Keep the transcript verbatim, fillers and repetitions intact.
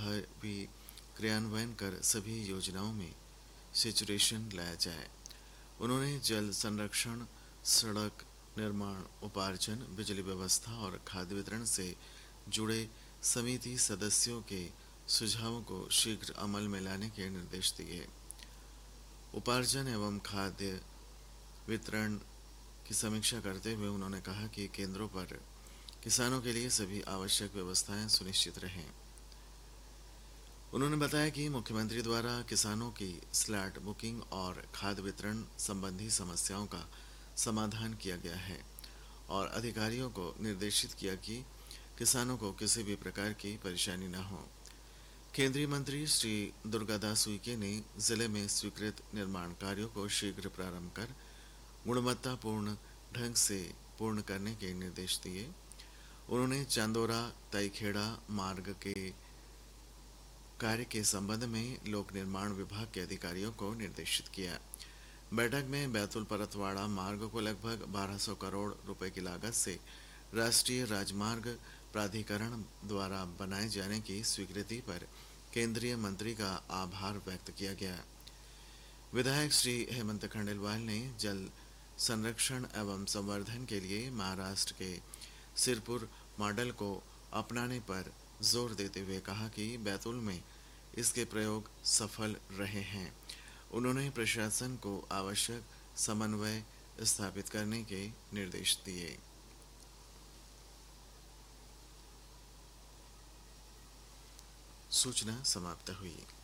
प्रभावी क्रियान्वयन कर सभी योजनाओं में सेचुरेशन लाया जाए। उन्होंने जल संरक्षण, सड़क निर्माण, उपार्जन, बिजली व्यवस्था और खाद्य वितरण से जुड़े समिति सदस्यों के सुझावों को शीघ्र अमल में लाने के निर्देश दिए। उपार्जन एवं खाद्य वितरण की समीक्षा करते हुए उन्होंने कहा कि केंद्रों पर किसानों के लिए सभी आवश्यक व्यवस्थाएं सुनिश्चित रहें। उन्होंने बताया कि मुख्यमंत्री द्वारा किसानों की स्लॉट बुकिंग और खाद्य वितरण संबंधी समस्याओं का समाधान किया गया है और अधिकारियों को निर्देशित किया कि किसानों को किसी भी प्रकार की परेशानी न हो। केंद्रीय मंत्री श्री दुर्गादास उइके ने जिले में स्वीकृत निर्माण कार्यों को शीघ्र प्रारंभ कर गुणवत्तापूर्ण ढंग से पूर्ण करने के निर्देश दिए। उन्होंने चांदोरा तईखेड़ा मार्ग के कार्य के संबंध में लोक निर्माण विभाग के अधिकारियों को निर्देशित किया। बैठक में बैतूल परतवाड़ा मार्ग को लगभग बारह सौ करोड़ रुपए की लागत से राष्ट्रीय राजमार्ग प्राधिकरण द्वारा बनाए जाने की स्वीकृति पर केंद्रीय मंत्री का आभार व्यक्त किया गया। विधायक श्री हेमंत खंडेलवाल ने जल संरक्षण एवं संवर्धन के लिए महाराष्ट्र के सिरपुर मॉडल को अपनाने पर जोर देते हुए कहा कि बैतूल में इसके प्रयोग सफल रहे हैं। उन्होंने प्रशासन को आवश्यक समन्वय स्थापित करने के निर्देश दिए। सूचना समाप्त हुई।